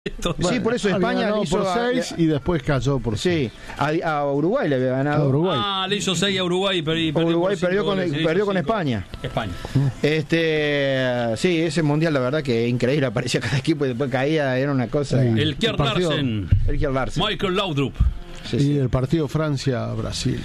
Sí, por eso España ganó le hizo por 6 y después cayó por 6. Sí, a Uruguay le había ganado. A Uruguay. Le hizo 6 a Uruguay y Uruguay perdió con España. Sí, ese mundial la verdad que increíble, aparecía cada equipo y después caía, era una cosa. El Kjell Larsen, Michael Laudrup. Sí, y el partido Francia-Brasil.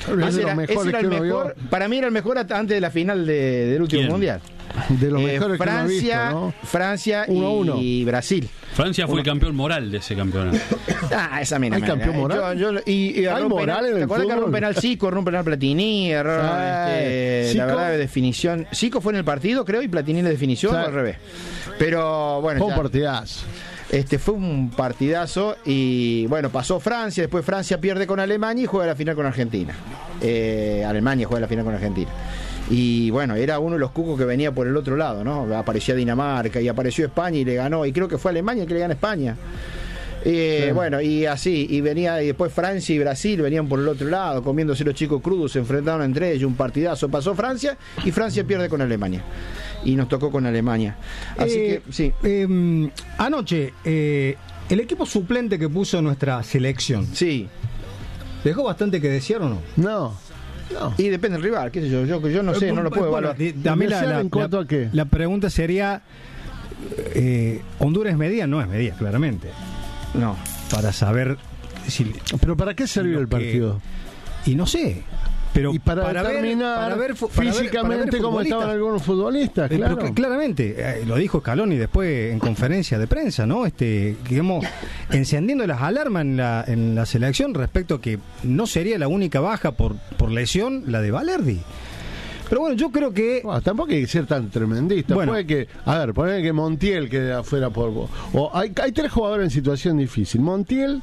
Para mí era el mejor antes de la final del último mundial. De los mejores Francia, que hemos visto, ¿no? Francia y Brasil. Francia fue el campeón moral de ese campeonato. Esa mina. ¿Hay campeón moral? ¿Hay moral en el fútbol? ¿Te acuerdas que rompe penal Zico, rompe penal Platini? La verdad de definición. Zico fue en el partido, creo, y Platini en la definición, o al revés. Pero bueno. Fue un partidazo. Fue un partidazo y bueno, pasó Francia, después Francia pierde con Alemania y juega la final con Argentina. Alemania juega la final con Argentina. Y bueno, era uno de los cucos que venía por el otro lado, ¿no? Aparecía Dinamarca y apareció España y le ganó, y creo que fue Alemania el que le gana a España. Sí. Bueno, y así, y después Francia y Brasil venían por el otro lado, comiéndose los chicos crudos, se enfrentaron entre ellos, un partidazo. Pasó Francia y Francia pierde con Alemania. Y nos tocó con Alemania. Así que, sí. Anoche, el equipo suplente que puso nuestra selección. Sí. ¿Dejó bastante que desear o no? No. Y depende del rival, qué sé yo no sé, no lo puedo evaluar. También ¿en cuanto a qué? La pregunta sería, Honduras es medida, no es medida, claramente. No. Para saber si... ¿Pero para qué sirvió el partido? Y no sé. Pero y para determinar físicamente cómo estaban algunos futbolistas, claro. Pero claramente, lo dijo Scaloni después en conferencia de prensa, ¿no? Digamos, encendiendo las alarmas en la selección respecto a que no sería la única baja por lesión la de Valerdi. Pero bueno, yo creo que... tampoco hay que ser tan tremendista. Bueno, puede que, poner que Montiel quede afuera hay 3 jugadores en situación difícil. Montiel,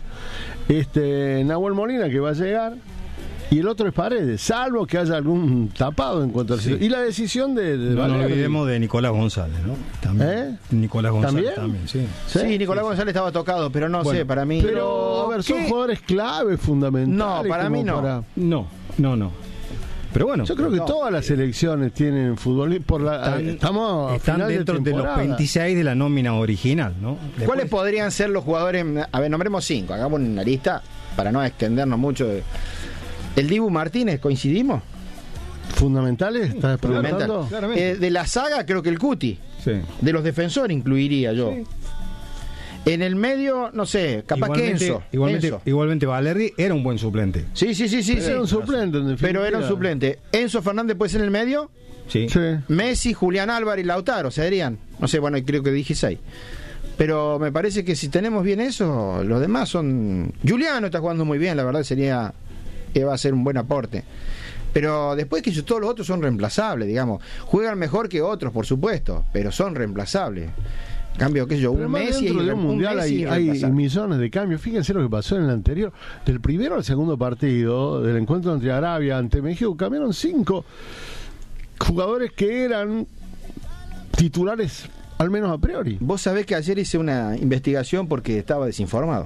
Nahuel Molina, que va a llegar, y el otro es Paredes, salvo que haya algún tapado en cuanto a y la decisión de no olvidemos de Nicolás González, ¿no? También. Nicolás González también, sí. Sí, Nicolás González estaba tocado, pero no sé, para mí. Pero son jugadores clave, fundamentales. No, para mí no. No. Pero bueno, yo creo que todas las selecciones tienen fútbol están dentro de los 26 de la nómina original, ¿no? Después... ¿Cuáles podrían ser los jugadores? A ver, nombremos 5, hagamos una lista para no extendernos mucho. El Dibu Martínez, ¿coincidimos? ¿Fundamentales? ¿Estás preguntando? De la saga, creo que el Cuti. Sí. De los defensores incluiría yo. Sí. En el medio, no sé, capaz que Enzo. Igualmente Valerdi era un buen suplente. Sí. Era un suplente, en definitiva. Pero era un suplente. Enzo Fernández puede ser en el medio. Sí. Messi, Julián Álvarez y Lautaro serían. No sé, bueno, creo que dije 6. Pero me parece que si tenemos bien eso, los demás son... Juliano está jugando muy bien, la verdad va a ser un buen aporte. Pero después que todos los otros son reemplazables, digamos. Juegan mejor que otros, por supuesto, pero son reemplazables. Cambio, qué sé yo, un Messi dentro de un mundial hay millones de cambios. Fíjense lo que pasó en el anterior. Del primero al segundo partido, del encuentro entre Arabia ante México, cambiaron 5 jugadores que eran titulares, al menos a priori. Vos sabés que ayer hice una investigación porque estaba desinformado.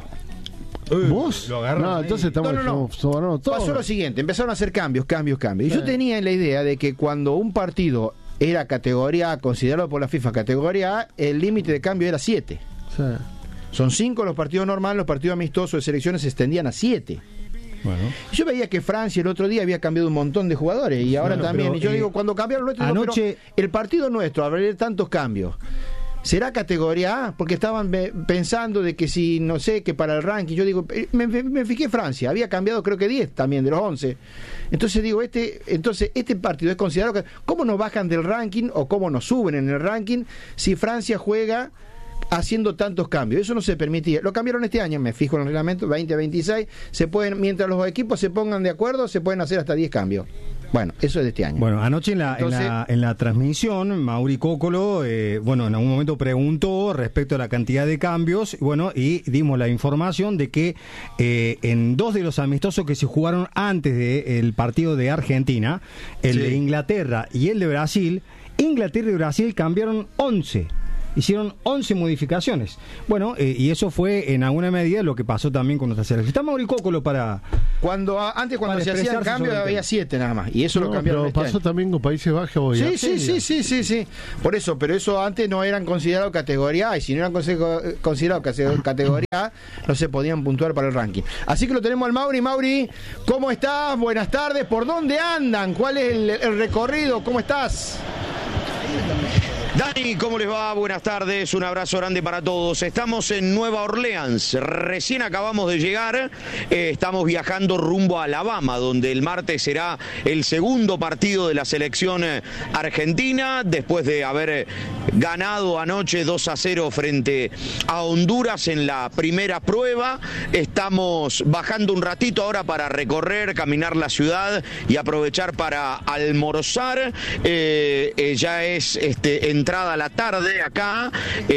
¿Vos? No, entonces estamos sobornando todo. Pasó lo siguiente, empezaron a hacer cambios. Y yo tenía la idea de que cuando un partido era categoría A, considerado por la FIFA categoría A, el límite de cambio era 7. Sí. Son 5 los partidos normales, los partidos amistosos de selecciones se extendían a 7. Bueno. Yo veía que Francia el otro día había cambiado un montón de jugadores y ahora también. Y yo digo, cuando cambiaron nuestros, anoche, el partido nuestro, al haber tantos cambios, ¿será categoría A? Porque estaban pensando de que si, no sé, que para el ranking, yo digo, me fijé en Francia, había cambiado creo que 10 también de los 11. Entonces digo, este partido es considerado, ¿cómo nos bajan del ranking o cómo nos suben en el ranking si Francia juega haciendo tantos cambios? Eso no se permitía. Lo cambiaron este año, me fijo en el reglamento, 20-26, se pueden, mientras los equipos se pongan de acuerdo, se pueden hacer hasta 10 cambios. Bueno, eso es de este año. Bueno, anoche en la transmisión, Mauri Cócolo, en algún momento preguntó respecto a la cantidad de cambios, y dimos la información de que en 2 de los amistosos que se jugaron antes del partido de Argentina, el de Inglaterra y el de Brasil, Inglaterra y Brasil cambiaron 11. hicieron 11 modificaciones. Bueno, y eso fue en alguna medida lo que pasó también con nuestra selección. Está Mauri Cócolo para... Antes cuando se hacían cambios había 7 nada más, y eso lo cambiaron. Pero pasó también con Países Bajos. Sí. Por eso, pero eso antes no eran considerados categoría A, y si no eran considerados categoría A, no se podían puntuar para el ranking. Así que lo tenemos al Mauri. Mauri, ¿cómo estás? Buenas tardes. ¿Por dónde andan? ¿Cuál es el recorrido? ¿Cómo estás? Dani, ¿cómo les va? Buenas tardes, un abrazo grande para todos. Estamos en Nueva Orleans, recién acabamos de llegar, estamos viajando rumbo a Alabama, donde el martes será el segundo partido de la selección argentina, después de haber ganado anoche 2-0 frente a Honduras en la primera prueba. Estamos bajando un ratito ahora para recorrer, caminar la ciudad y aprovechar para almorzar. Ya es entrada la tarde acá.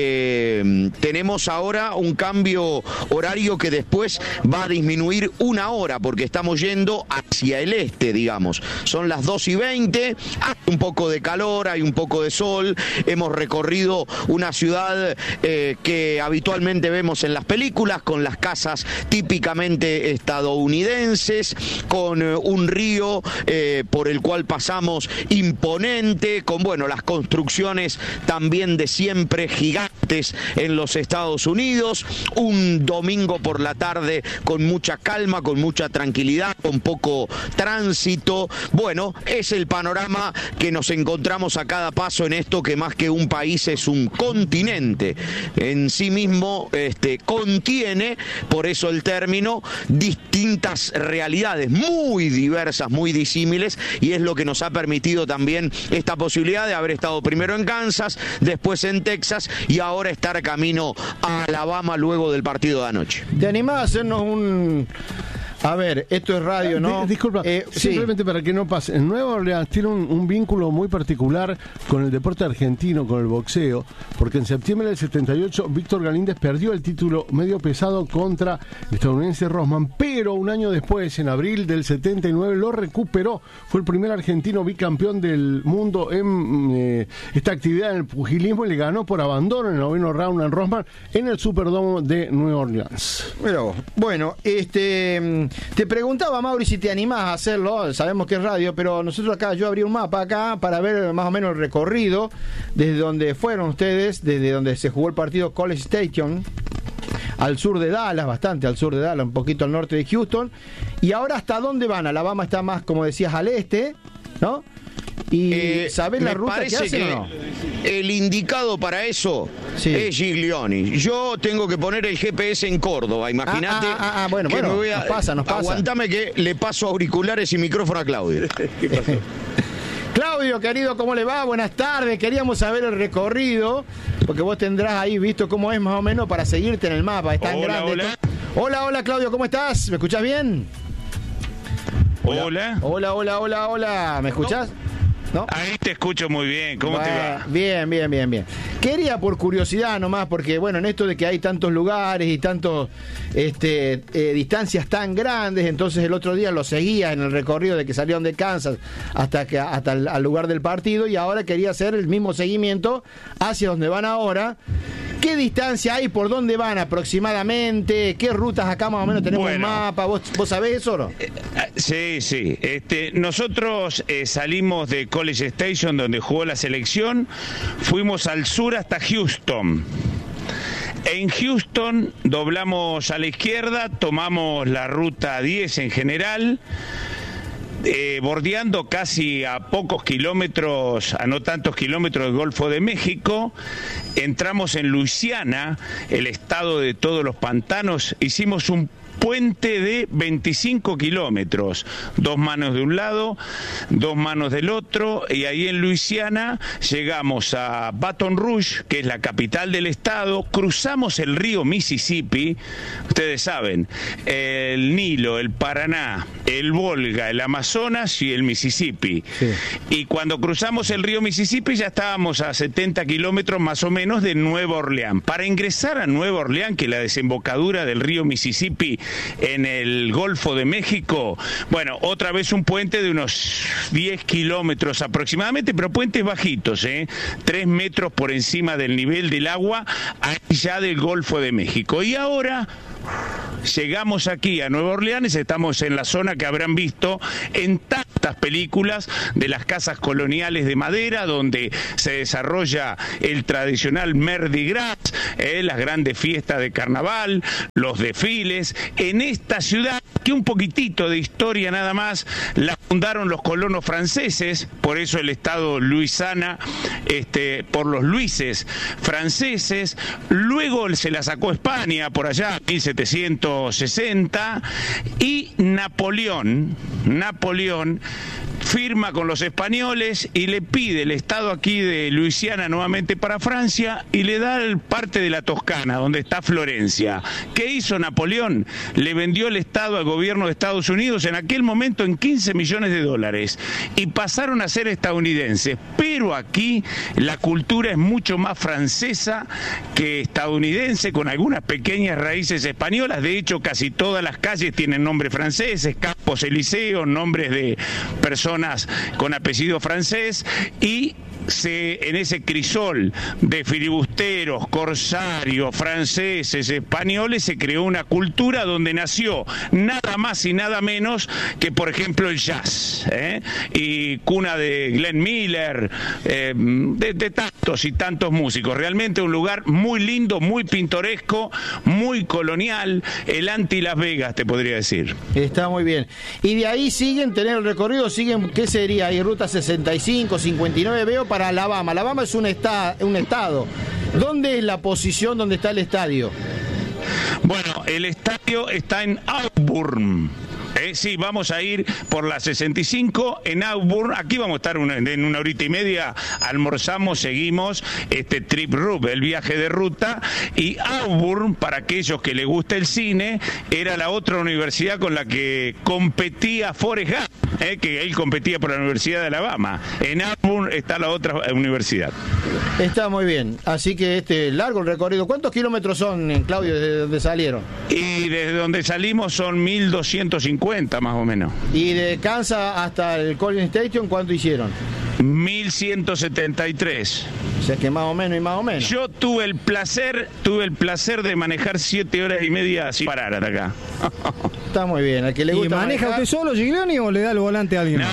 Tenemos ahora un cambio horario que después va a disminuir 1 hora porque estamos yendo hacia el este, digamos. Son las 2:20, hay un poco de calor, hay un poco de sol. Hemos recorrido una ciudad que habitualmente vemos en las películas, con las casas típicamente estadounidenses, con un río por el cual pasamos imponente, con las construcciones también de siempre gigantes en los Estados Unidos. Un domingo por la tarde con mucha calma, con mucha tranquilidad, con poco tránsito. Bueno, es el panorama que nos encontramos a cada paso en esto que más que un país es un continente. En sí mismo contiene, por eso el término, distintas realidades muy diversas, muy disímiles, y es lo que nos ha permitido también esta posibilidad de haber estado primero en Kansas, después en Texas y ahora estar camino a Alabama luego del partido de anoche. ¿Te animás a hacernos un... A ver, esto es radio, ¿no? Disculpa, simplemente para que no pase. En Nueva Orleans tiene un vínculo muy particular con el deporte argentino, con el boxeo, porque en septiembre del 78 Víctor Galíndez perdió el título medio pesado contra el estadounidense Rosman, pero un año después, en abril del 79, lo recuperó. Fue el primer argentino bicampeón del mundo en esta actividad en el pugilismo y le ganó por abandono en el 9º round a Rosman en el Superdome de Nueva Orleans. Pero, bueno, te preguntaba, Mauri, si te animás a hacerlo. Sabemos que es radio, pero nosotros acá, yo abrí un mapa acá para ver más o menos el recorrido desde donde fueron ustedes, desde donde se jugó el partido College Station, al sur de Dallas, bastante al sur de Dallas, un poquito al norte de Houston, y ahora ¿hasta dónde van? Alabama está más, como decías, al este, ¿no? ¿Y sabés la ruta que hacen o no? El indicado para eso es Giglioni. Yo tengo que poner el GPS en Córdoba, imagínate. Bueno, nos pasa. Aguantame que le paso auriculares y micrófono a Claudio. ¿Qué pasó? Claudio, querido, ¿cómo le va? Buenas tardes. Queríamos saber el recorrido, porque vos tendrás ahí visto cómo es más o menos para seguirte en el mapa. Es tan grande. Hola, Claudio, ¿cómo estás? ¿Me escuchás bien? Hola. ¿Me escuchás? ¿No? Ahí te escucho muy bien, ¿cómo te va? Bien. Quería por curiosidad nomás, porque en esto de que hay tantos lugares y tantos distancias tan grandes, entonces el otro día lo seguía en el recorrido de que salieron de Kansas hasta al lugar del partido, y ahora quería hacer el mismo seguimiento hacia donde van ahora. ¿Qué distancia hay? ¿Por dónde van aproximadamente? ¿Qué rutas acá más o menos tenemos un mapa? ¿Vos sabés eso o no? Sí. Nosotros salimos de College Station, donde jugó la selección, fuimos al sur hasta Houston. En Houston doblamos a la izquierda, tomamos la ruta 10 en general, bordeando casi a pocos kilómetros, a no tantos kilómetros del Golfo de México. Entramos en Luisiana, el estado de todos los pantanos. Hicimos un puente de 25 kilómetros, 2 manos de un lado, 2 manos del otro, y ahí en Luisiana llegamos a Baton Rouge, que es la capital del estado, cruzamos el río Mississippi, ustedes saben, el Nilo, el Paraná, el Volga, el Amazonas y el Mississippi. Sí. Y cuando cruzamos el río Mississippi ya estábamos a 70 kilómetros más o menos de Nueva Orleans. Para ingresar a Nueva Orleans, que es la desembocadura del río Mississippi en el Golfo de México. Bueno, otra vez un puente de unos 10 kilómetros aproximadamente, pero puentes bajitos, 3 metros por encima del nivel del agua, allá del Golfo de México. Y ahora llegamos aquí a Nueva Orleans, estamos en la zona que habrán visto en tantas películas de las casas coloniales de madera, donde se desarrolla el tradicional Mardi Gras, las grandes fiestas de carnaval, los desfiles. En esta ciudad, que un poquitito de historia nada más, la fundaron los colonos franceses, por eso el estado Luisiana, por los Luises franceses. Luego se la sacó España por allá, 1760, y Napoleón firma con los españoles y le pide el estado aquí de Luisiana nuevamente para Francia y le da parte de la Toscana, donde está Florencia. ¿Qué hizo Napoleón? Le vendió el estado al gobierno de Estados Unidos en aquel momento en $15 millones y pasaron a ser estadounidenses. Pero aquí la cultura es mucho más francesa que estadounidense, con algunas pequeñas raíces españolas. De hecho, casi todas las calles tienen nombres franceses, Campos Elíseos, nombres de personas con apellido francés, y en ese crisol de filibusteros, corsarios, franceses, españoles, se creó una cultura donde nació nada más y nada menos que, por ejemplo, el jazz, y cuna de Glenn Miller, de tantos y tantos músicos. Realmente un lugar muy lindo, muy pintoresco, muy colonial, el anti-Las Vegas, te podría decir. Está muy bien. Y de ahí siguen, tener el recorrido, siguen, ¿qué sería? Ahí ruta 65, 59, veo, para Alabama. Alabama es un estado. ¿Dónde es la posición donde está el estadio? Bueno, el estadio está en Auburn. Sí, vamos a ir por la 65 en Auburn. Aquí vamos a estar en una horita y media. Almorzamos, seguimos trip route, el viaje de ruta. Y Auburn, para aquellos que les gusta el cine, era la otra universidad con la que competía Forrest Gump, que él competía por la Universidad de Alabama. En Auburn está la otra universidad. Está muy bien. Así que largo el recorrido. ¿Cuántos kilómetros son, Claudio, desde donde salieron? Y desde donde salimos son 1250 más o menos. ¿Y de Kansas hasta el Collins Station cuánto hicieron? 1173. O sea que más o menos y más o menos. Yo tuve el placer de manejar 7 horas y media sin parar hasta acá. Está muy bien. ¿A que le gusta ¿Y maneja usted solo, Giglioni, o le da el volante a alguien? No,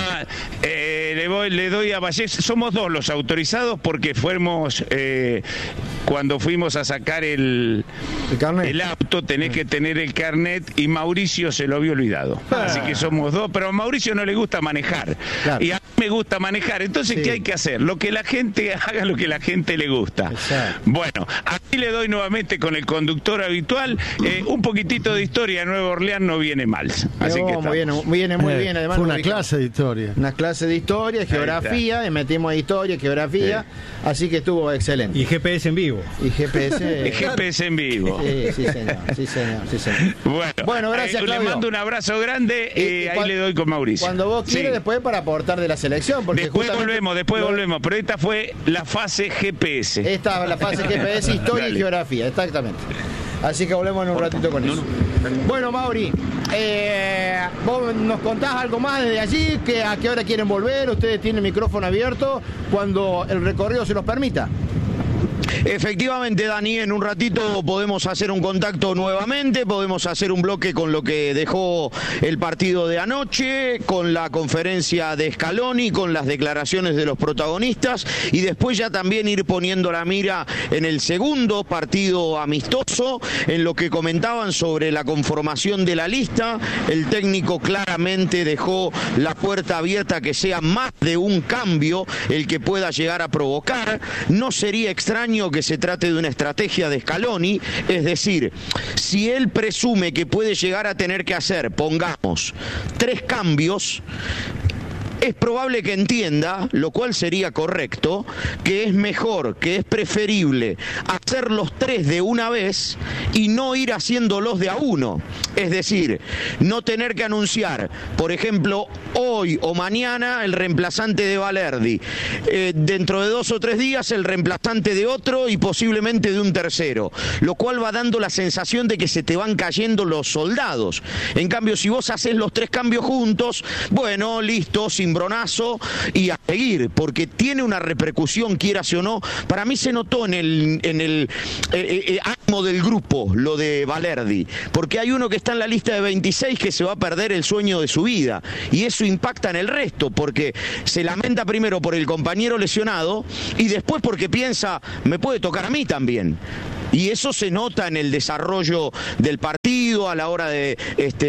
le doy a Vallés. Somos dos los autorizados porque fuimos cuando fuimos a sacar el auto, tenés que tener el carnet, y Mauricio se lo había olvidado. Así que somos dos, pero a Mauricio no le gusta manejar. Claro. Y a mí me gusta manejar. Entonces, sí. ¿Qué hay que hacer? Lo que la gente haga, lo que la gente le gusta. Exacto. Bueno, aquí le doy nuevamente con el conductor habitual. Un poquitito de historia de Nueva Orleans no viene mal. Así que viene muy bien. Además, fue una clase de historia. Una clase de historia, geografía, y metimos historia, geografía. Sí. Así que estuvo excelente. Y GPS en vivo. Y GPS en vivo. Sí, señor. Bueno, gracias, Claudio. Le mando un abrazo grande, ahí le doy con Mauricio. Cuando vos quieras, después para aportar de la selección. Porque después volvemos, pero esta fue la fase GPS. Esta es la fase GPS, historia y geografía, exactamente. Así que volvemos en un ratito con eso. Bueno, Mauri, vos nos contás algo más desde allí, que a qué hora quieren volver. Ustedes tienen el micrófono abierto cuando el recorrido se los permita. Efectivamente, Dani, en un ratito podemos hacer un contacto nuevamente, podemos hacer un bloque con lo que dejó el partido de anoche, con la conferencia de Scaloni, con las declaraciones de los protagonistas, y después ya también ir poniendo la mira en el segundo partido amistoso, en lo que comentaban sobre la conformación de la lista. El técnico claramente dejó la puerta abierta a que sea más de un cambio el que pueda llegar a provocar. No sería extraño que se trate de una estrategia de Scaloni, es decir, si él presume que puede llegar a tener que hacer, pongamos, 3 cambios, es probable que entienda, lo cual sería correcto, que es mejor, que es preferible hacer los 3 de una vez y no ir haciéndolos de a uno. Es decir, no tener que anunciar, por ejemplo, hoy o mañana el reemplazante de Valerdi, dentro de 2 o 3 días el reemplazante de otro y posiblemente de un tercero, lo cual va dando la sensación de que se te van cayendo los soldados. En cambio, si vos haces los 3 cambios juntos, bueno, listo, cimbronazo y a seguir, porque tiene una repercusión, quieras o no. Para mí se notó en el ánimo del grupo lo de Valerdi, porque hay uno que está en la lista de 26 que se va a perder el sueño de su vida, y eso impacta en el resto, porque se lamenta primero por el compañero lesionado y después porque piensa, me puede tocar a mí también. Y eso se nota en el desarrollo del partido, a la hora de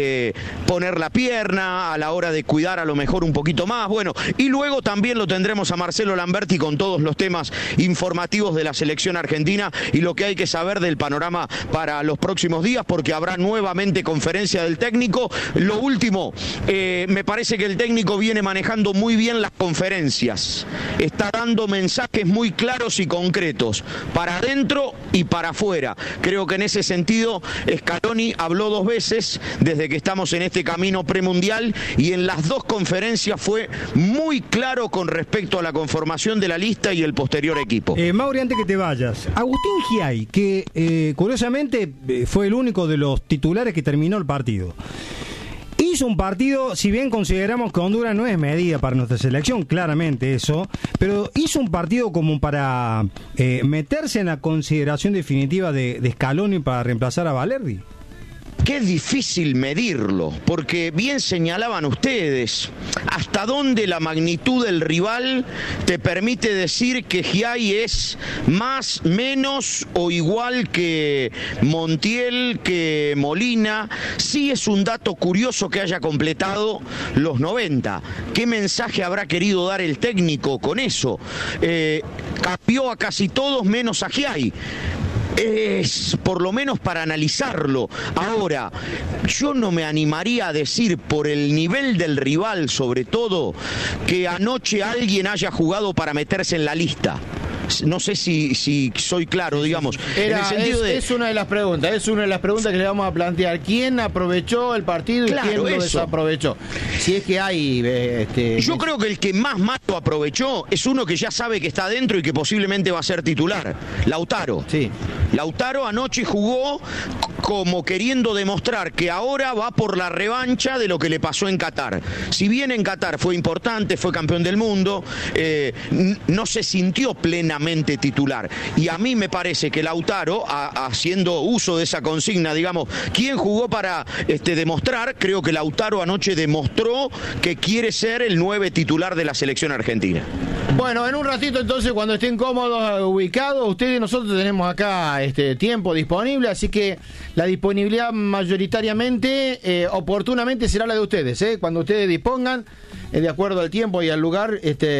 poner la pierna, a la hora de cuidar a lo mejor un poquito más. Bueno, y luego también lo tendremos a Marcelo Lamberti con todos los temas informativos de la selección argentina y lo que hay que saber del panorama para los próximos días, porque habrá nuevamente conferencia del técnico. Lo último, me parece que el técnico viene manejando muy bien las conferencias. Está dando mensajes muy claros y concretos, para adentro y para afuera. Creo que en ese sentido Scaloni habló 2 veces desde que estamos en este camino premundial, y en las 2 conferencias fue muy claro con respecto a la conformación de la lista y el posterior equipo. Mauri, antes que te vayas, Agustín Giai, que curiosamente fue el único de los titulares que terminó el partido. Hizo un partido, si bien consideramos que Honduras no es medida para nuestra selección, claramente eso, pero hizo un partido como para meterse en la consideración definitiva de Scaloni para reemplazar a Valerdi. Qué difícil medirlo, porque bien señalaban ustedes, hasta dónde la magnitud del rival te permite decir que Giai es más, menos o igual que Montiel, que Molina. Sí es un dato curioso que haya completado los 90. ¿Qué mensaje habrá querido dar el técnico con eso? Cambió a casi todos menos a Giai. Es por lo menos para analizarlo. Ahora, yo no me animaría a decir, por el nivel del rival sobre todo, que anoche alguien haya jugado para meterse en la lista. No sé si soy claro, digamos. Es una de las preguntas, que le vamos a plantear. ¿Quién aprovechó el partido y quién lo desaprovechó? Si es que hay... Yo creo que el que más lo aprovechó es uno que ya sabe que está adentro y que posiblemente va a ser titular, Lautaro. Sí. Lautaro anoche jugó como queriendo demostrar que ahora va por la revancha de lo que le pasó en Qatar. Si bien en Qatar fue importante, fue campeón del mundo, no se sintió plenamente titular. Y a mí me parece que Lautaro, haciendo uso de esa consigna, digamos, ¿quién jugó para demostrar? Creo que Lautaro anoche demostró que quiere ser el 9 titular de la selección argentina. Bueno, en un ratito entonces, cuando estén cómodos, ubicados, ustedes y nosotros tenemos acá tiempo disponible, así que la disponibilidad mayoritariamente, oportunamente será la de ustedes, cuando ustedes dispongan, de acuerdo al tiempo y al lugar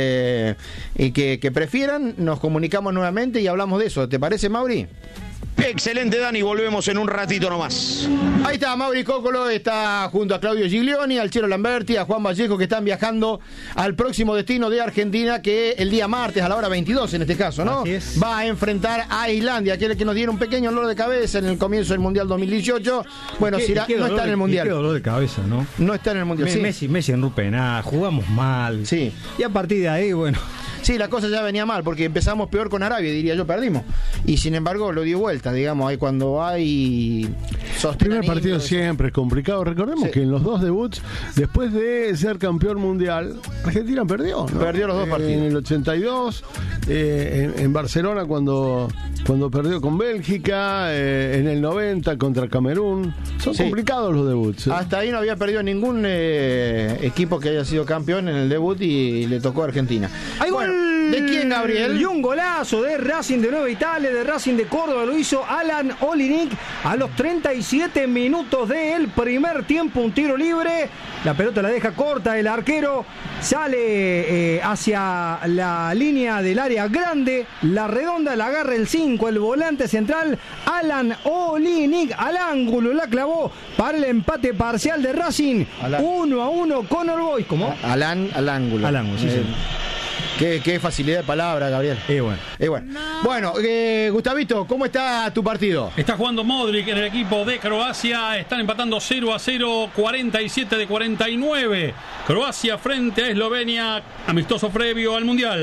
que prefieran, nos comunicamos nuevamente y hablamos de eso. ¿Te parece, Mauri? Excelente, Dani, volvemos en un ratito nomás. Ahí está Mauri Cocolo, está junto a Claudio Giglioni, al Chelo Lamberti, a Juan Vallejo, que están viajando al próximo destino de Argentina, que el día martes a la hora 22 en este caso, ¿no? Va a enfrentar a Islandia, aquel que nos diera un pequeño dolor de cabeza en el comienzo del Mundial 2018. Bueno, no está en el Mundial. Qué dolor de cabeza, ¿no? No está en el Mundial, sí. Messi en nada, jugamos mal. Sí. Y a partir de ahí, bueno... Sí, la cosa ya venía mal, porque empezamos peor con Arabia, diría yo, perdimos. Y sin embargo lo dio vuelta, digamos, ahí cuando hay sostenimiento. El primer partido siempre es complicado. Recordemos que en los 2 debuts, después de ser campeón mundial, Argentina perdió, ¿no? Perdió los 2 partidos. En el 82, en Barcelona cuando perdió con Bélgica, en el 90 contra Camerún. Son complicados los debuts. Hasta ahí no había perdido ningún equipo que haya sido campeón en el debut y le tocó a Argentina. Bueno, ¿de quién, Gabriel? Y un golazo de Racing de Nueva Italia, de Racing de Córdoba, lo hizo Alan Olinik a los 37 minutos del primer tiempo, un tiro libre, la pelota la deja corta, el arquero sale hacia la línea del área grande, la redonda la agarra el 5, el volante central, Alan Olinik, al ángulo la clavó para el empate parcial de Racing, 1-1 con All Boys. ¿Cómo? Al ángulo. Al ángulo, sí. Qué facilidad de palabra, Gabriel. Bueno, Gustavito, ¿cómo está tu partido? Está jugando Modric en el equipo de Croacia. Están empatando 0-0, 47 de 49. Croacia frente a Eslovenia, amistoso previo al Mundial.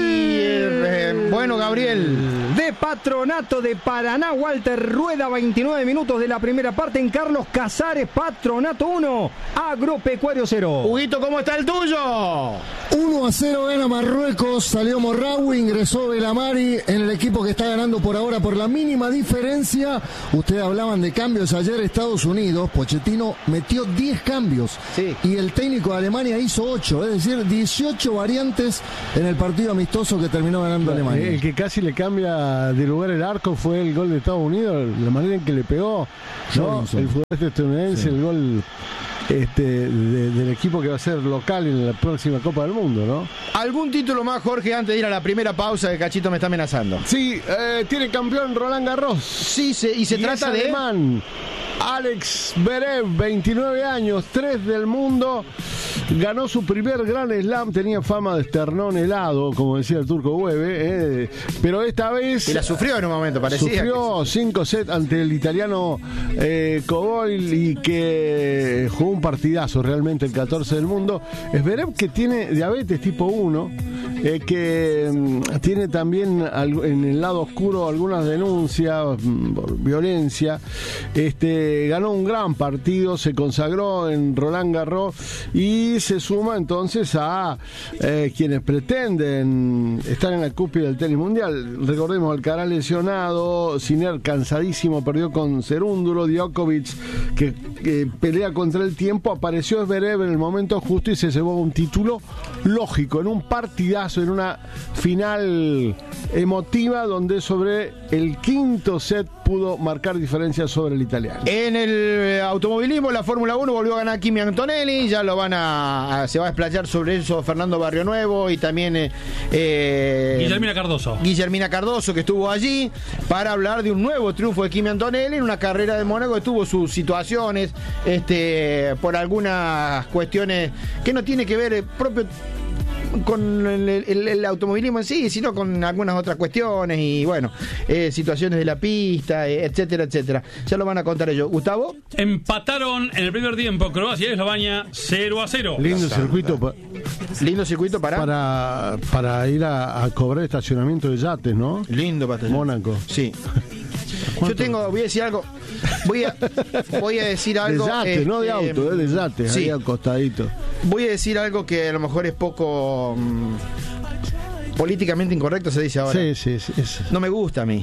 Bueno, Gabriel. De Patronato de Paraná, Walter Rueda, 29 minutos de la primera parte en Carlos Casares, Patronato 1, Agropecuario 0. Huguito, ¿cómo está el tuyo? 1-0 gana Marruecos, salió Morraoui, ingresó Belamari en el equipo que está ganando por ahora por la mínima diferencia. Ustedes hablaban de cambios ayer Estados Unidos, Pochettino metió 10 cambios y el técnico de Alemania hizo 8, es decir, 18 variantes en el partido amistoso que terminó ganando Alemania. El que casi le cambia de lugar el arco fue el gol de Estados Unidos, la manera en que le pegó, ¿no? El futbolista estadounidense, el gol del equipo que va a ser local en la próxima Copa del Mundo, ¿no? ¿Algún título más, Jorge, antes de ir a la primera pausa que Cachito me está amenazando? Sí, tiene campeón Roland Garros. Sí, y se trata de alemán. Alex Zverev, 29 años, 3 del mundo, ganó su primer Grand Slam, tenía fama de esternón helado, como decía el turco Hueve, pero esta vez... Y la sufrió en un momento, parecía. Sufrió 5 sets ante el italiano Coboil y que jugó un partidazo realmente, el 14 del mundo. Zverev, que tiene diabetes tipo 1, que tiene también en el lado oscuro algunas denuncias por violencia, ganó un gran partido, se consagró en Roland Garros y se suma entonces a quienes pretenden estar en la cúspide del tenis mundial. Recordemos, Alcaraz lesionado, Sinner cansadísimo, perdió con Cerúndulo, Djokovic que pelea contra el tiempo, apareció Zverev en el momento justo y se llevó un título lógico, en un partidazo, en una final emotiva donde sobre el quinto set pudo marcar diferencias sobre el italiano. En el automovilismo, la Fórmula 1 volvió a ganar Kimi Antonelli, ya lo se va a explayar sobre eso Fernando Barrionuevo y también Guillermina Cardoso, que estuvo allí para hablar de un nuevo triunfo de Kimi Antonelli en una carrera de Mónaco que tuvo sus situaciones por algunas cuestiones que no tiene que ver propio con el automovilismo en sí, sino con algunas otras cuestiones y bueno, situaciones de la pista, etcétera, etcétera. Ya lo van a contar ellos. Gustavo. Empataron en el primer tiempo Croacia y Eslovenia 0-0. Lindo circuito para ir a cobrar estacionamiento de yates, ¿no? Lindo para Mónaco. Sí. Voy a decir algo. Voy a decir algo. De yate, no de auto, de yate, sí. Ahí al costadito. Voy a decir algo que a lo mejor es poco políticamente incorrecto, se dice ahora. Sí. No me gusta a mí.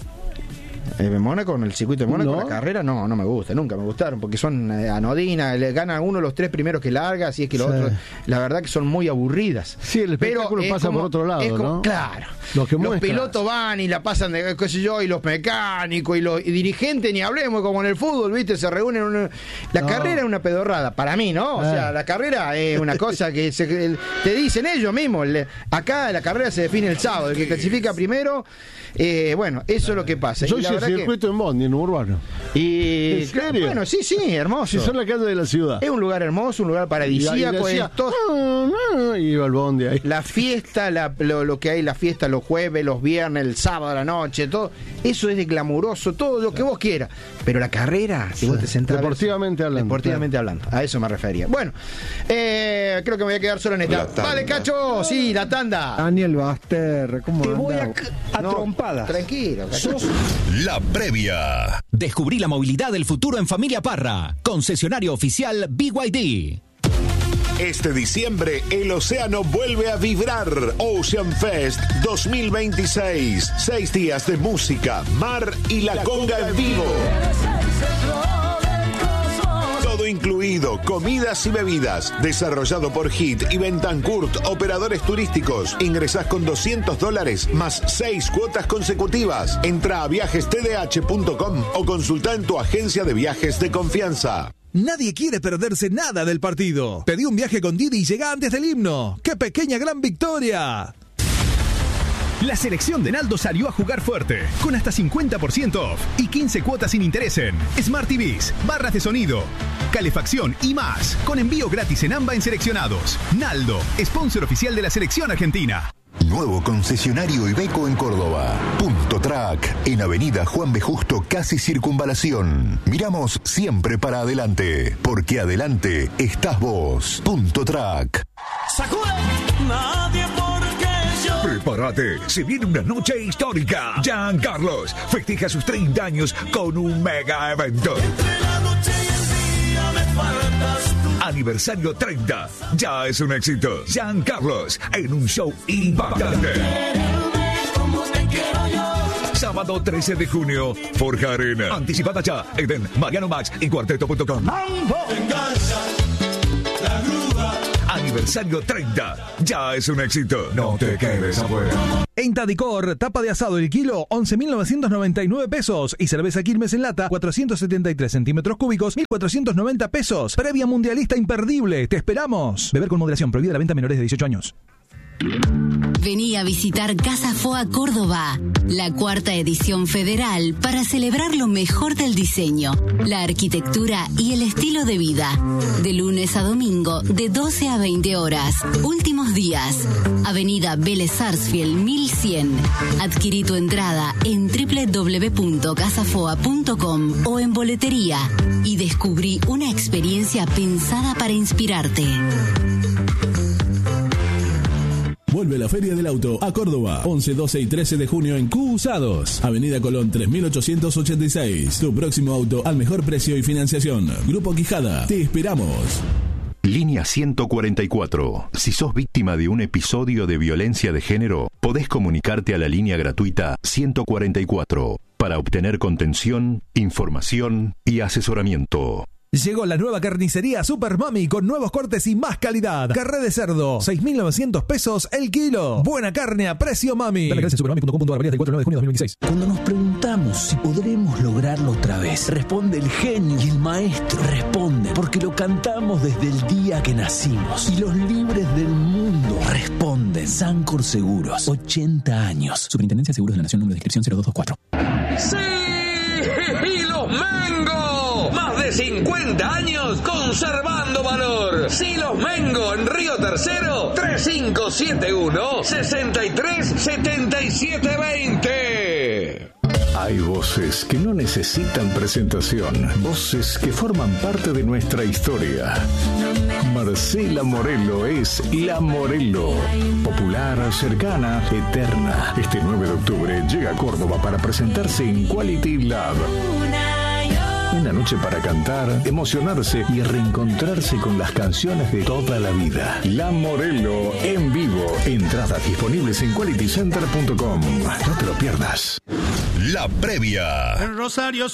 Mónaco, en el circuito de Mónaco, la carrera no me gusta, nunca me gustaron, porque son anodinas, le ganan uno los 3 primeros que larga, así es que los otros, la verdad que son muy aburridas. Sí, el espectáculo pasa por otro lado, ¿no? Claro. Los pilotos van y la pasan de, qué sé yo, y los mecánicos y los dirigentes, ni hablemos, como en el fútbol, ¿viste? Se reúnen. La carrera es una pedorrada, para mí, ¿no? O sea, la carrera es una cosa que te dicen ellos mismos. Acá la carrera se define el sábado, el que clasifica primero. Bueno, eso es lo que pasa. Yo hice el circuito en Bondi, en Urbano. ¿En serio? Bueno, sí, hermoso. Si son la calle de la ciudad. Es un lugar hermoso, un lugar paradisíaco. Y iba el Bondi ahí. La fiesta, lo que hay, la fiesta los jueves, los viernes, el sábado a la noche, todo. Eso es de glamuroso, todo lo que vos quieras. Pero la carrera, si vos te sentás. Deportivamente hablando. A eso me refería. Bueno, creo que me voy a quedar solo en esta. Vale, Cacho, sí, la tanda. Daniel Baster, ¿cómo te voy a trompar? Tranquilo, Cacho. La previa. Descubrí la movilidad del futuro en Familia Parra. Concesionario oficial BYD. Este diciembre el océano vuelve a vibrar. Ocean Fest 2026. 6 días de música, mar y la conga en vivo. Todo incluido, comidas y bebidas. Desarrollado por HIT y Bentancourt, operadores turísticos. Ingresás con $200 más 6 cuotas consecutivas. Entra a viajestdh.com o consulta en tu agencia de viajes de confianza. Nadie quiere perderse nada del partido. Pedí un viaje con Didi y llega antes del himno. ¡Qué pequeña gran victoria! La selección de Naldo salió a jugar fuerte, con hasta 50% off y 15 cuotas sin interés en Smart TVs, barras de sonido, calefacción y más, con envío gratis en AMBA en seleccionados. Naldo, sponsor oficial de la selección argentina. Nuevo concesionario Iveco en Córdoba. Punto Track, en Avenida Juan B. Justo, casi Circunvalación. Miramos siempre para adelante, porque adelante estás vos. Punto Track. Nadie porque yo. Prepárate, se viene una noche histórica. Giancarlos festeja sus 30 años con un mega evento. Entre la noche y el día me faltas tú. Aniversario 30, ya es un éxito. Giancarlos en un show impactante. Como te quiero yo. Sábado 13 de junio, Forja Arena. Anticipada ya, Eden, Mariano Max y Cuarteto.com. Aniversario 30, ya es un éxito. No te quedes afuera. En Tadicor, tapa de asado el kilo, 11.999 pesos. Y cerveza Quilmes en lata, 473 centímetros cúbicos, 1.490 pesos. Previa mundialista imperdible. Te esperamos. Beber con moderación. Prohibida la venta a menores de 18 años. Vení a visitar Casa Foa Córdoba, la 4ª edición federal para celebrar lo mejor del diseño, la arquitectura y el estilo de vida. De lunes a domingo, de 12 a 20 horas. Últimos días. Avenida Vélez Sarsfield 1100. Adquirí tu entrada en www.casafoa.com o en boletería y descubrí una experiencia pensada para inspirarte. Vuelve la Feria del Auto a Córdoba, 11, 12 y 13 de junio en Q Usados, Avenida Colón 3886. Tu próximo auto al mejor precio y financiación. Grupo Quijada, te esperamos. Línea 144. Si sos víctima de un episodio de violencia de género, podés comunicarte a la línea gratuita 144 para obtener contención, información y asesoramiento. Llegó la nueva carnicería Super Mami con nuevos cortes y más calidad. Carré de cerdo, 6.900 pesos el kilo. Buena carne a precio Mami. Dale gracias a supermami.com.ar, del 4 de junio de 2026. Cuando nos preguntamos si podremos lograrlo otra vez, responde el genio y el maestro. Responde porque lo cantamos desde el día que nacimos. Y los libres del mundo responden. Sancor Seguros, 80 años. Superintendencia de Seguros de la Nación, número de inscripción 0224. ¡Sí! ¡Y los Mengo! Más de 50 años conservando valor. Silos Mengo en Río Tercero, 3571-637720. Hay voces que no necesitan presentación, voces que forman parte de nuestra historia. Marcela Morelo es La Morelo, popular, cercana, eterna. Este 9 de octubre llega a Córdoba para presentarse en Quality Lab. Una noche para cantar, emocionarse y reencontrarse con las canciones de toda la vida. La Morelo en vivo. Entradas disponibles en qualitycenter.com. No te lo pierdas. La previa. En Rosario